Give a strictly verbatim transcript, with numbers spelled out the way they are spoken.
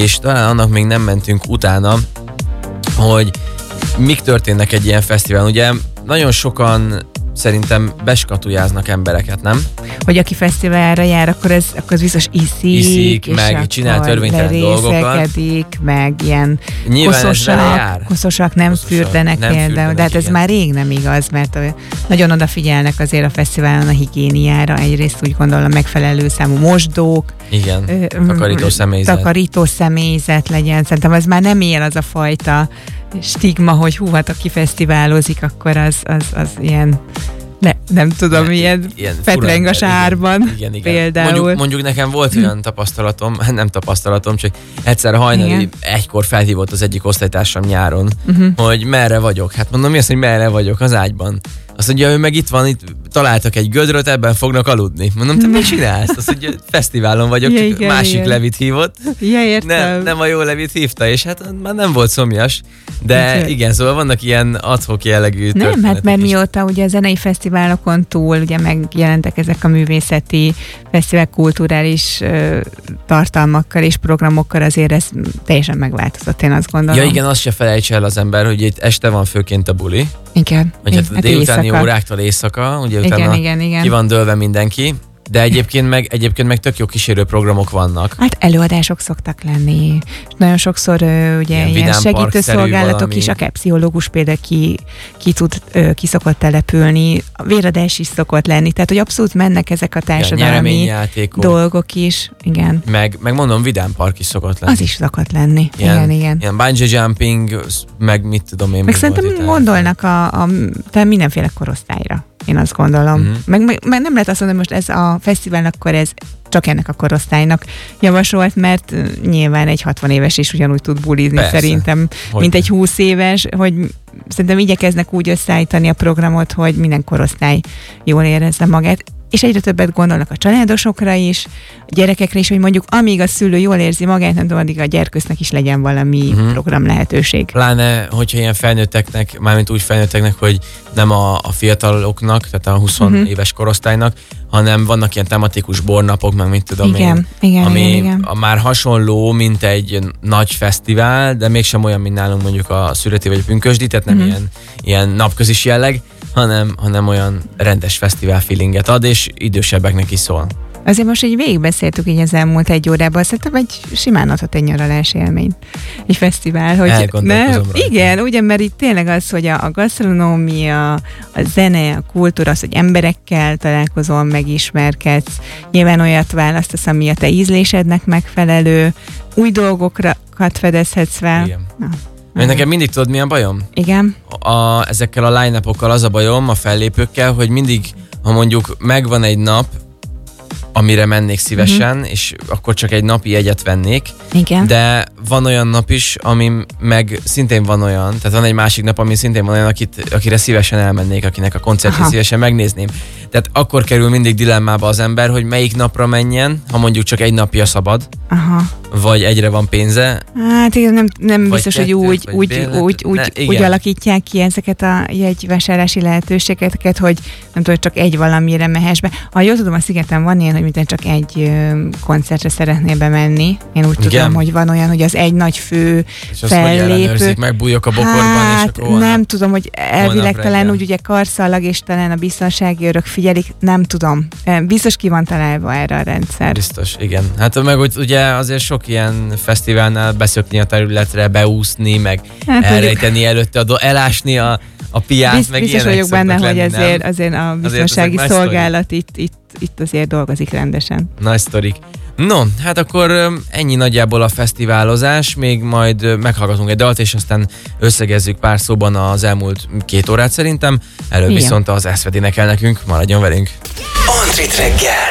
és talán annak még nem mentünk utána, hogy mik történnek egy ilyen fesztiválon. Ugye nagyon sokan szerintem beskatujáznak embereket, nem? Hogy aki fesztiválra jár, akkor ez, akkor ez biztos iszik, iszik meg csinál törvénytelen dolgokat. Meg ilyen koszosak, koszosak nem koszosak, fürdenek nem például, fürdenek, de hát ez igen. Már rég nem igaz, mert nagyon odafigyelnek azért a fesztiválon a higiéniára, egyrészt úgy gondolom megfelelő számú mosdók, igen, ö, takarító személyzet. Takarító személyzet legyen, szerintem ez már nem él az a fajta stigma, hogy hú, hát aki fesztiválozik, akkor az, az, az ilyen, ne, nem tudom, ilyen, ilyen, ilyen fetrengas árban igen, igen, például. Mondjuk, mondjuk nekem volt olyan tapasztalatom, nem tapasztalatom, csak egyszer hajnali igen. egykor felhívott az egyik osztálytársam nyáron, uh-huh. hogy merre vagyok. Hát mondom, mi az, hogy merre vagyok? Az ágyban. Azt mondja, ő meg itt van, itt találtak egy gödröt, ebben fognak aludni. Mondom, te mit csinálsz? Azt mondja, fesztiválon vagyok, ja, igen, másik igen. Levit hívott. Ja, értem. Nem, nem a jó Levit hívta, és hát már nem volt szomjas. De igen, igen szóval vannak ilyen ad-hoc jellegű nem, hát mert is. Mióta ugye a zenei fesztiválokon túl ugye megjelentek ezek a művészeti, fesztivál kulturális uh, tartalmakkal és programokkal, azért ez teljesen megváltozott, én azt gondolom. Ja igen, azt se felejts el az ember, hogy itt este van főként a buli. Igen. Vagy hát a délutáni éjszaka. Óráktól éjszaka, ugye igen, utána igen, igen. ki van dőlve mindenki, de egyébként meg, egyébként meg tök jó kísérő programok vannak. Hát előadások szoktak lenni. Nagyon sokszor ö, ugye ilyen, ilyen segítőszolgálatok is, akár pszichológus például ki, ki, tud, ö, ki szokott települni, véradás is szokott lenni, tehát hogy abszolút mennek ezek a társadalmi dolgok is. Igen. Meg, meg mondom, vidámpark is szokott lenni. Az is szokott lenni. Ilyen, igen, igen. Ilyen bungee jumping, meg mit tudom én. Meg szerintem gondolnak a, a, a mindenféle korosztályra. Én azt gondolom. Mm-hmm. Meg, meg, meg nem lehet azt mondani, hogy most ez a fesztivál, akkor ez csak ennek a korosztálynak javasolt, mert nyilván egy hatvan éves is ugyanúgy tud bulizni. Persze. Szerintem, hogy mint egy húsz éves, hogy szerintem igyekeznek úgy összeállítani a programot, hogy minden korosztály jól érezze magát. És egyre többet gondolnak a családosokra is, a gyerekekre is, hogy mondjuk amíg a szülő jól érzi magát, nem tudom, addig a gyerkősznek is legyen valami uh-huh. program lehetőség. Pláne, hogyha ilyen felnőtteknek, mármint úgy felnőtteknek, hogy nem a, a fiataloknak, tehát a húsz uh-huh. éves korosztálynak, hanem vannak ilyen tematikus bornapok, meg mit tudom igen, én, igen, ami igen, igen. A már hasonló, mint egy nagy fesztivál, de mégsem olyan, mint nálunk mondjuk a szüreti vagy a pünkösdi, tehát nem uh-huh. ilyen, ilyen napközis jelleg, hanem, hanem olyan rendes fesztivál feelinget ad, és idősebbeknek is szól. Azért most így végigbeszéltük így az elmúlt egy órában, szerintem egy simán adhat egy nyaralás élmény. Egy fesztivál, hogy nem, igen, ugye, mert itt tényleg az, hogy a, a gasztronómia, a zene, a kultúra, az, hogy emberekkel találkozol, megismerkedsz, nyilván olyat választasz, ami a te ízlésednek megfelelő, új dolgokat fedezhetsz fel. Igen. Na. Mert nekem mindig tudod, milyen bajom? Igen. A, ezekkel a line-upokkal az a bajom, a fellépőkkel, hogy mindig, ha mondjuk megvan egy nap, amire mennék szívesen, uh-huh. és akkor csak egy napi jegyet vennék. Igen. De van olyan nap is, ami meg szintén van olyan, tehát van egy másik nap, ami szintén van olyan, akit, akire szívesen elmennék, akinek a koncertjét szívesen megnézném. Tehát akkor kerül mindig dilemmába az ember, hogy melyik napra menjen, ha mondjuk csak egy napja szabad, aha. vagy egyre van pénze. Hát igen, nem, nem biztos, kettő, hogy úgy, úgy, bélet, úgy, úgy, ne, úgy alakítják ki ezeket a jegyvásárlási lehetőségeket, hogy nem tudom, csak egy valamire mehess be. Ha jól tudom, a Szigeten van ilyen, hogy minden csak egy ö, koncertre szeretnél bemenni. Én úgy igen. tudom, hogy van olyan, hogy az egy nagy fő és fellépő. És megbújok a bokorban, hát, és akkor nem tudom, hogy elvileg talán úgy ugye karszalag, és talán a biztonsági őrök figyelik, nem tudom. Biztos ki van találva erre a rendszer. Biztos, igen. Hát meg hogy ugye azért sok ilyen fesztiválnál beszökni a területre, beúszni, meg hát, elrejteni előtte, a do- elásni a, a piát, Biz, meg biztos vagyok benne, lenni, hogy azért, azért a biztonsági azért szolgálat itt, itt, itt azért dolgozik rendesen. Nagy sztorik. No, hát akkor ennyi nagyjából a fesztiválozás, még majd meghallgatunk egy dalt, és aztán összegezzük pár szóban az elmúlt két órát szerintem. Előbb viszont az eszvedének el nekünk, maradjon velünk. Antrit reggel.